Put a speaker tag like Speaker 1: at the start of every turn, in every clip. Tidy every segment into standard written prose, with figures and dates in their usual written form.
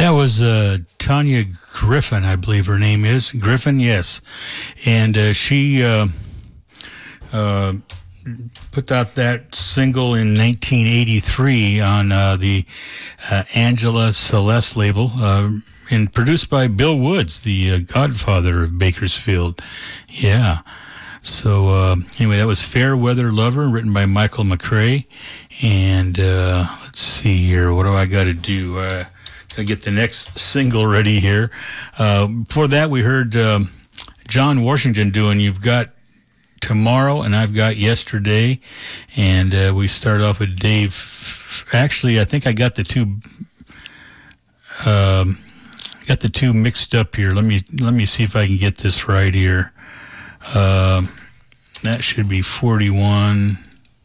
Speaker 1: That was Tanya Griffin, I believe her name is. Griffin, yes. And she put out that single in 1983 on the Angela Celeste label, and produced by Bill Woods, the godfather of Bakersfield. Yeah. So anyway, that was Fair Weather Lover, written by Michael McRae. And let's see here. What do I got to do? Gotta get the next single ready here. Before that, we heard John Washington doing You've Got Tomorrow and I've Got Yesterday. And we start off with Dave. Actually, I think I got the two mixed up here. Let me see if I can get this right here. That should be 41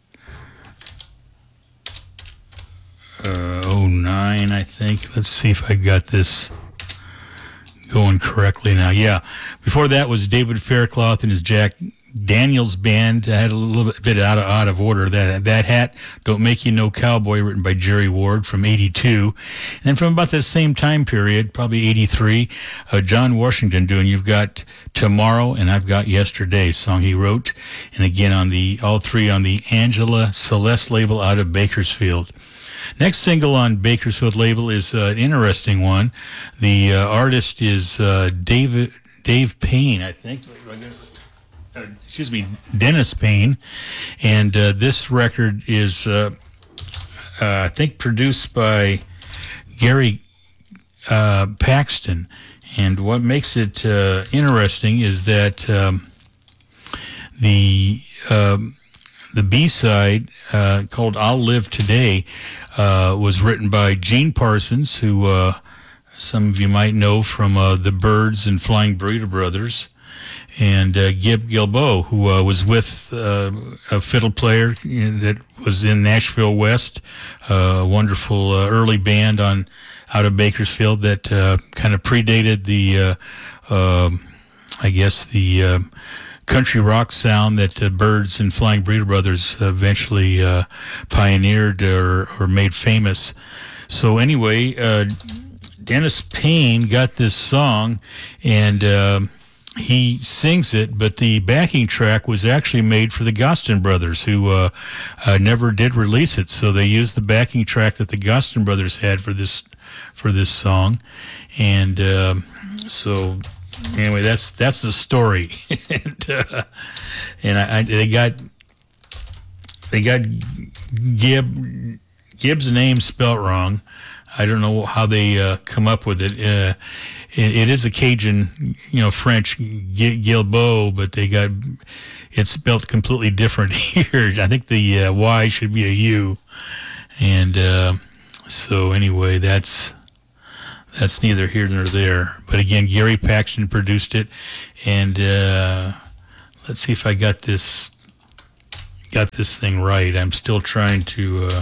Speaker 1: 09, I think. Let's see if I got this going correctly now. Yeah. Before that was David Faircloth and his Jack Daniels Band. I had a little bit out of order. That Hat Don't Make You No Cowboy, written by Jerry Ward, from 82. And then from about the same time period, probably 83, John Washington doing You've Got Tomorrow and I've Got Yesterday, song he wrote. And again, all three on the Angela Celeste label out of Bakersfield. Next single on Bakersfield label is an interesting one. The artist is Dave Payne, I think. Dennis Payne. And this record is, I think, produced by Gary Paxton. And what makes it interesting is that the B-side, called I'll Live Today, was written by Gene Parsons, who some of you might know from the Byrds and Flying Burrito Brothers, and Gib Gilboa, who was with a fiddle player that was in Nashville West, a wonderful early band out of Bakersfield that kind of predated the country rock sound that the Byrds and Flying Burrito Brothers eventually pioneered or made famous. So anyway, Dennis Payne got this song, and he sings it, but the backing track was actually made for the Gostin Brothers, who never did release it. So they used the backing track that the Gostin Brothers had for this song, and so anyway, that's the story. and they got Gibbs' name spelt wrong. I don't know how they come up with it. It is a Cajun, French Gilboa, but it's spelled completely different here. I think the Y should be a U. And so anyway, that's neither here nor there. But again, Gary Paxton produced it. And let's see if I got this thing right. I'm still trying to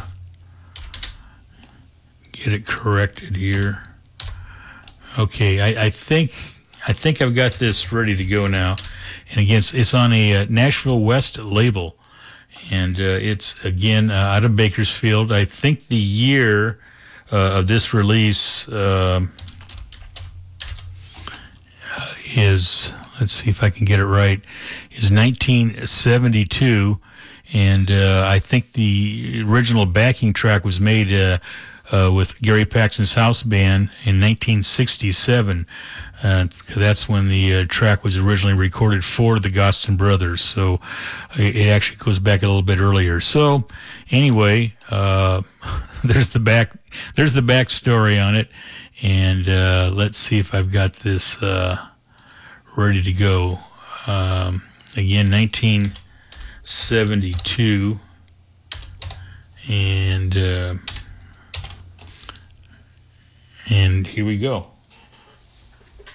Speaker 1: get it corrected here. Okay, I think I've got this ready to go now. And again, it's on a Nashville West label, and it's again out of Bakersfield. I think the year of this release is, let's see if I can get it right, is 1972, and I think the original backing track was made with Gary Paxton's house band in 1967. That's when the track was originally recorded for the Gostin Brothers. So it actually goes back a little bit earlier. So anyway, there's the back story on it, and let's see if I've got this ready to go. Again, 1972, and here we go.